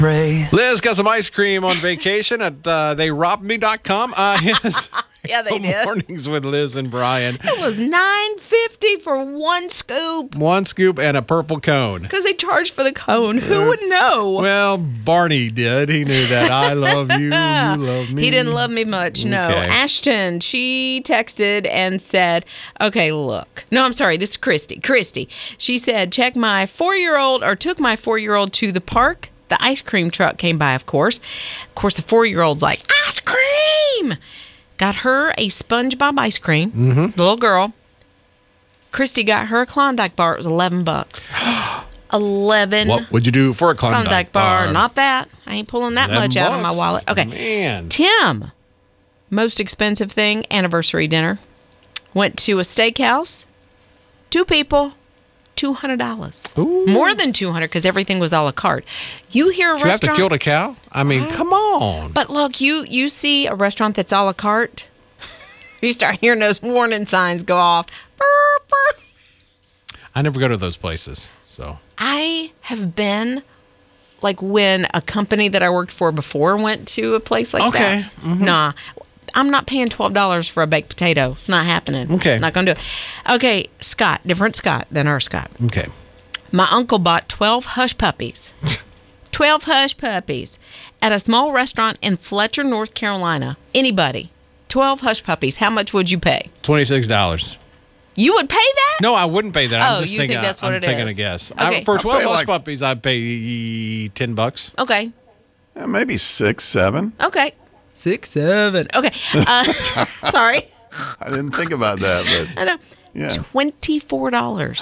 Liz got some ice cream on vacation at theyrobbedme.com. Yeah, they did. Mornings with Liz and Brian. It was $9.50 for one scoop. One scoop and a purple cone. Because they charged for the cone. Who would know? Well, Barney did. He knew that. I love you. You love me. He didn't love me much, no. Okay. Ashton, she texted and said, okay, look. No, I'm sorry. This is Christy. Christy. She said, took my 4-year-old to the park. The ice cream truck came by, of course. Of course, the 4-year-old's like, ice cream! Got her a SpongeBob ice cream. Mm-hmm. The little girl. Christy got her a Klondike bar. It was $11. 11. What would you do for a Klondike bar? Not that. I ain't pulling that much out of my wallet. Okay. Man. Tim, most expensive thing, anniversary dinner. Went to a steakhouse. 2 people. $200. Ooh. More than $200 because everything was a la carte. You hear a Did you restaurant. have to kill the cow? I mean, come on. But look, you see a restaurant that's a la carte, you start hearing those warning signs go off. Burr, burr. I never go to those places, so. I have been, like when a company that I worked for before went to a place like that. Mm-hmm. Nah. I'm not paying $12 for a baked potato. It's not happening. Okay. Not going to do it. Okay, Scott. Different Scott than our Scott. Okay. My uncle bought 12 hush puppies. 12 hush puppies at a small restaurant in Fletcher, North Carolina. Anybody. 12 hush puppies. How much would you pay? $26. You would pay that? No, I wouldn't pay that. I'm just you thinking, think that's what I'm it taking is. a guess. Okay. For 12 hush like- puppies, I'd pay $10. Okay. Maybe 6, 7. Okay. 6, 7. Okay. Sorry. I didn't think about that, but I know. yeah. $24.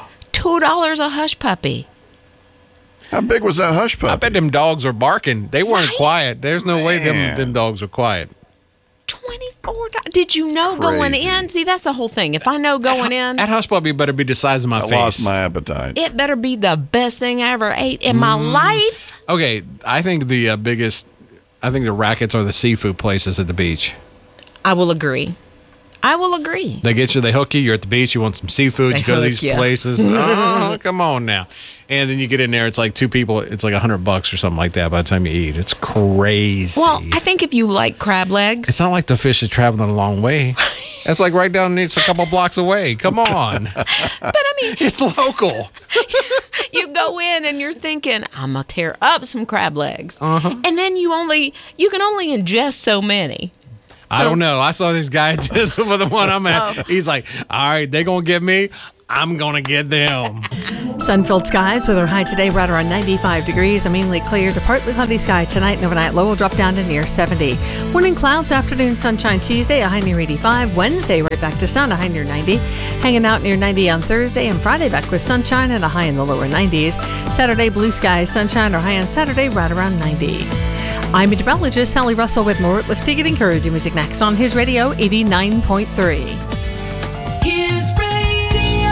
$2 a hush puppy. How big was that hush puppy? I bet them dogs were barking. They weren't quiet. There's no way them dogs are quiet. $24. Did you know going Crazy. in? See, that's the whole thing. If I know going in, That hush puppy better be the size of my I face. lost my appetite. it better be the best thing I ever ate in my life. Okay, I think the the rackets are the seafood places at the beach. I will agree. They get you, they hook you. You're at the beach. You want some seafood. They You go to hook these ya. places. Oh, come on now. And then you get in there. It's like 2 people. It's like $100 or something like that by the time you eat. It's crazy. Well, I think if you like crab legs, It's not like the fish is traveling a long way. It's like right down. It's a couple blocks away. Come on. but I mean, It's local. you go in and you're thinking, I'm gonna tear up some crab legs, and then you can only ingest so many. I don't know. I saw this guy just for the one I'm at. He's like, all right, they're going to get me. I'm going to get them. Sun-filled skies with our high today right around 95 degrees. A mainly clear to partly cloudy sky tonight and overnight low will drop down to near 70. Morning clouds, afternoon sunshine Tuesday, a high near 85. Wednesday right back to sun, a high near 90. Hanging out near 90 on Thursday and Friday back with sunshine and a high in the lower 90s. Saturday blue skies, sunshine or high on Saturday right around 90. I'm meteorologist Sally Russell with more uplifting and encouraging music next on His Radio 89.3. His Radio.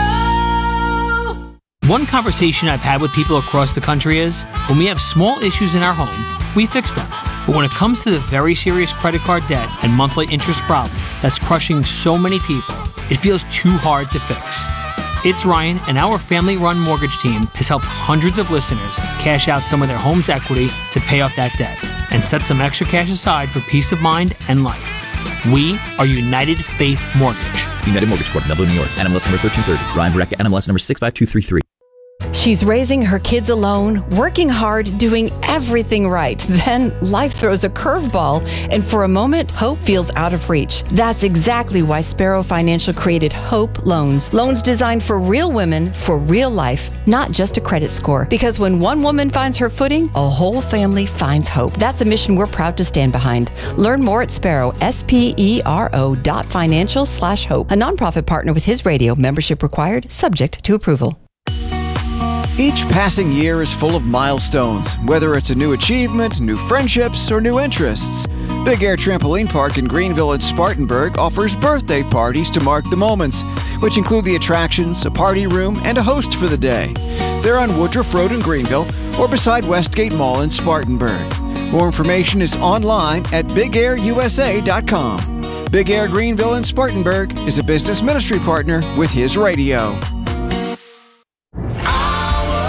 One conversation I've had with people across the country is, when we have small issues in our home, we fix them. But when it comes to the very serious credit card debt and monthly interest problem that's crushing so many people, it feels too hard to fix. It's Ryan, and our family-run mortgage team has helped hundreds of listeners cash out some of their home's equity to pay off that debt and set some extra cash aside for peace of mind and life. We are United Faith Mortgage. United Mortgage Corp, Dublin, New York. NMLS number 1330. Ryan Vareka, NMLS number 65233. She's raising her kids alone, working hard, doing everything right. Then life throws a curveball, and for a moment, hope feels out of reach. That's exactly why Sparrow Financial created Hope Loans. Loans designed for real women, for real life, not just a credit score. Because when one woman finds her footing, a whole family finds hope. That's a mission we're proud to stand behind. Learn more at Sparrow, SPERO.financial/hope. A nonprofit partner with His Radio. Membership required, subject to approval. Each passing year is full of milestones, whether it's a new achievement, new friendships, or new interests. Big Air Trampoline Park in Greenville and Spartanburg offers birthday parties to mark the moments, which include the attractions, a party room, and a host for the day. They're on Woodruff Road in Greenville or beside Westgate Mall in Spartanburg. More information is online at BigAirUSA.com. Big Air Greenville and Spartanburg is a business ministry partner with His Radio. Hey, this is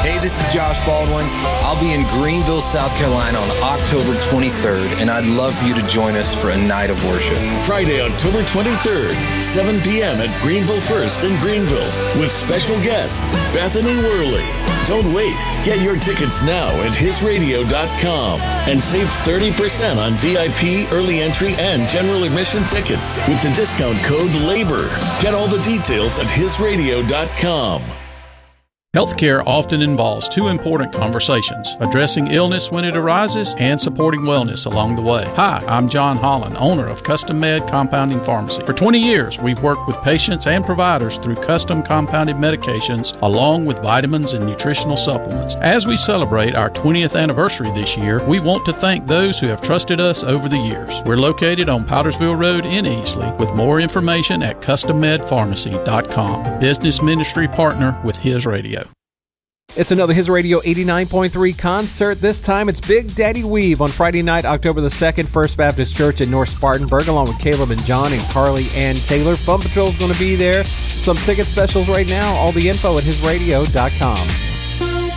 Josh Baldwin. I'll be in Greenville, South Carolina on October 23rd, and I'd love for you to join us for a night of worship. Friday, October 23rd, 7 p.m. at Greenville First in Greenville with special guest Bethany Worley. Don't wait. Get your tickets now at hisradio.com and save 30% on VIP, early entry, and general admission tickets with the discount code LABOR. Get all the details at hisradio.com. Healthcare often involves two important conversations: addressing illness when it arises and supporting wellness along the way. Hi, I'm John Holland, owner of Custom Med Compounding Pharmacy. For 20 years, we've worked with patients and providers through custom compounded medications along with vitamins and nutritional supplements. As we celebrate our 20th anniversary this year, we want to thank those who have trusted us over the years. We're located on Powdersville Road in Easley. With more information at CustomMedPharmacy.com, business ministry partner with His Radio. It's another His Radio 89.3 concert. This time it's Big Daddy Weave on Friday night, October the 2nd, First Baptist Church in North Spartanburg, along with Caleb and John and Carly Ann Taylor. Fun Patrol's going to be there. Some ticket specials right now. All the info at hisradio.com.